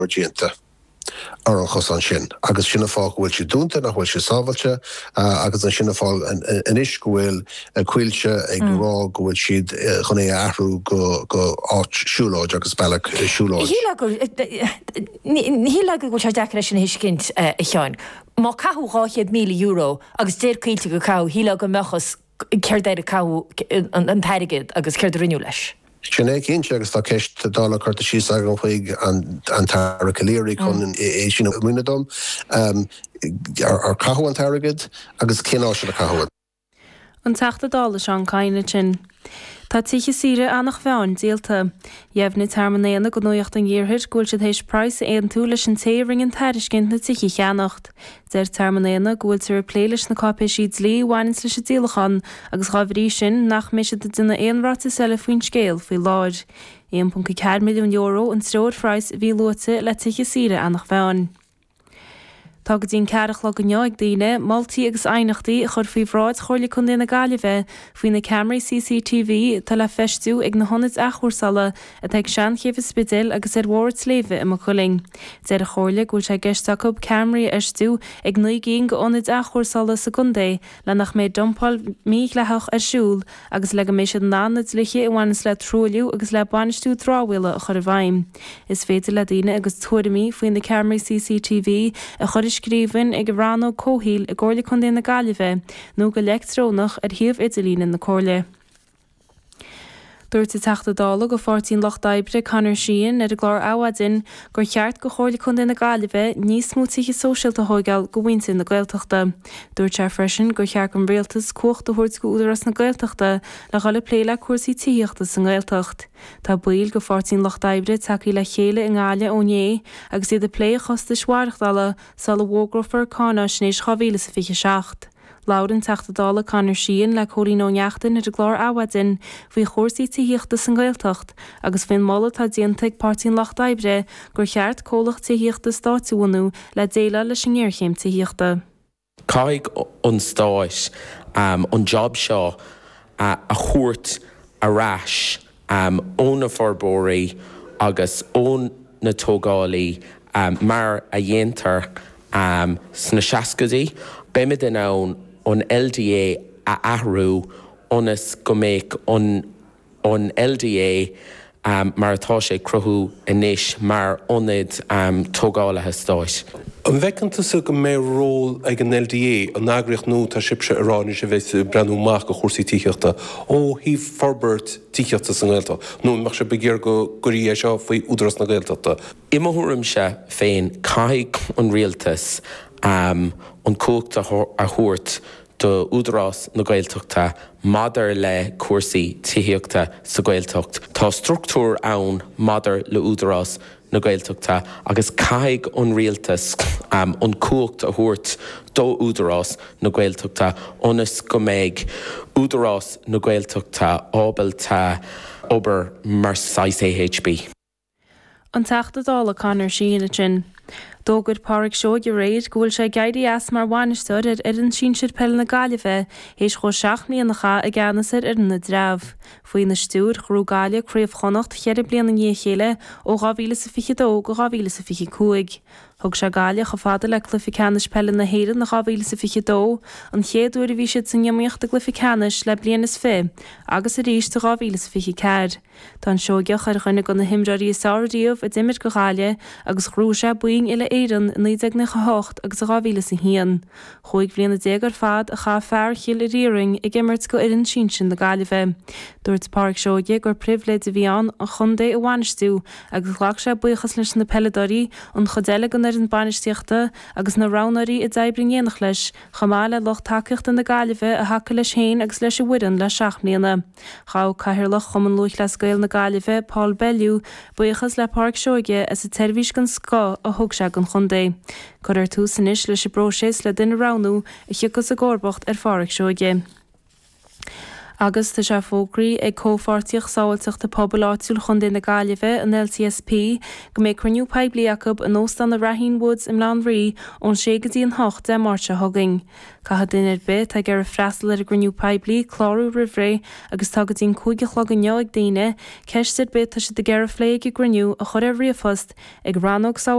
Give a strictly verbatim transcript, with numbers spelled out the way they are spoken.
margénta ar an chos an sin. Agus sinna fág bhfuil si dúnta nach bhfuil si sábhailte, agus an sinna fág an is go bhfuil cuilte ag rá go bhfuil siad chun é ahrú go áit siúláid agus bailach siúláid. Híla go bhfuil se deachra sin hiscint i teáin. Má cathú gáchéad míle euro agus déir cuilte go caú híla go mechas ceir déir caú an tairigid agus ceir rinneú leis. Sinné cinse agus tá ceist dála chuirta síos agam chuig an tara caléirí chun é sin muinedom ar cathú an tarigid agus cinná sin a cathúad. An teachta dála se an caiine sin. Tá tíche síre annach bheáin díalta. Jefhna termnéana go nuocht an ggéirthir gúil siad hééis price éon tú leis an téring an tairiscint na tíche cheannacht. Deir termnéana gúil tar pléiles na cápé siad lí bhainins leis a díalachan agus rábhrí sin nach mé siad duna éonráta sela faoin scéal faoi láir. one point four milliún euro an stróir freiis bhí luata le tíche síre annach bheáin. Tá go dtíon cearach le go neoig daoine, moltaí agus ainachtaí chur faoi bhráid choirla chun déna gailibh faoin na cameraí C C T V tá le feistú ag na honid achúsala a teag seanchéh spidil agus ar mhór sléomh i mo chuling. Deir a choirla gúil sé geisteach cameraí eistú ag nuigíon go honid achúsala secundé le nach méid dompáil mí lethach arsúl agus le go mééis an nánad liche i bhhanas le trúliú agus le banistú ráhhuiile a chur a bhaim. Is féidir le daoine agus tuairimí faoin na cameraí C C T V a chur scríbhann ag bhrán ó cóhíl i gcóirla chun déna gailibh nó go leictrónach ar thiomh idirlín na cóirla. Dúirt teachta dála go fortín Loch Daibre canar síon ar a glár áhadin gur cheart go chóirla chun déna gailibh níos mú tíche sóisialta hógáil go bhainte na Gaeltachta. Dúirt sé freisin gur cheart an réaltas cuacht do thuirt go údaras na Gaeltachta le gála pléile cuasaí tíochta san Gaeltacht. Tá buil go fortín Loch Daibre takeí le chéile in gáile óné agus iad a plé chosta sváirechtala sal a bhógrofar cána snéis chavíle sa fiche seacht. Lauren teachta dála canar síon le choirí nóneachtain ar a glár áhadin faoi chósaí tíochta san Gaeltacht agus faoin molla tá déanta ag pártín Loch Daibre gur cheart cólacht tíochta stáitiúnú le déile leis an ggéirchéim tíochta. Caig an stáis um, an job seo uh, a chuirt a ráis um, ón na forbóirí agus ón na tógálaí um, mar a dhéantar um, sna seascadaí beimid in ann an L D A a ahrú onas go méid an L D A um, mar atá sé cruthú inis mar onid um, tógálathe stáis. An bhecanta sa go mé ról ag an L D A an agriocht nó tá sibse aránin sé bheits brenúach go chósaí tíochta ó hí forbert tíochta san Gaelta. nó mar se begéir go goí é seo faoi údaras na Gaeltachta. Imeúrim se féin caig an rialtas um, an cóachta a thuirt do údarás na Gaeltachta madar le cuasaí tíochta sa Gaeltacht. Tá struchtúr ann madar le údarás na Gaeltachta agus caig an rialtas um, an cóachta a thuirt do údarás na Gaeltachta onas go méid údarás na Gaeltachta ábalta obair mar six A H B. An teachta dála canar sína sin. Dógur páric seo go réid gúil sé gaiirí as mar bhainisteir ar ar an sin siad pell na gailibh hééis cho seach míanacha a gceanasar ar na drábh. Faoin na stúr chrú gáile críomh chonacht cheir blian na níochéile ó gáhíle sa fiche dó go gáhíle sa fiche cuaig. Thug se gáile go fada le gluficanis pell na héireann na gáhíle sa fiche dó an chéadúir a bhí siad san neamíocht a gluficanis le blian is fé agus a ríist a gáhíle sa fiche ceir. Tá seogeach ar chuine go na himdraí saoirdíomh a d imir go gáile agus chrú se buing ile éan níag na chahocht agus a gáhíle sa hían. Chúig bbliana dégar fad a cha fearr chiil i ríring i gimmert go ar an sin sin na gailibh. Dúirt páric seoge gur pribhléid a bhíán a chundé a bhainistú agus ghlaach se buchas leis na peledarí an chodéile gan ar an banisteachta agus na ránarí i d daibringéanach leis chamáile loch takeíocht in na gailibh a haca leis héin agus leis a bhuian le seaachmlíana. Chá caithirlach chum an luich le scail na gailibh Paul Bellew buchas le páric seoge as a tervís gan scá a thug se gan chundé. Cur ar tú san isis leis i bróséis le duine ránú a chiocas a ggóirbocht ar páric seoge. Agus tá se fógraí ag cófartíoch sáilteach de pobláitiúil chun na Gaillimhe an L T S P go méid cruniú pebliacob an nóstan na Raheen Woods im Landrí ón sé go dtí an hocht de máirte thugaing. Caithe duine bit ag ar a freistal ar a gruniú peblií chlárú rihré agus tá go dtíon cúigeach an neoig daine, ceistir bit tá si de gar a phléig i gruniú a chur a riamhhost ag rannog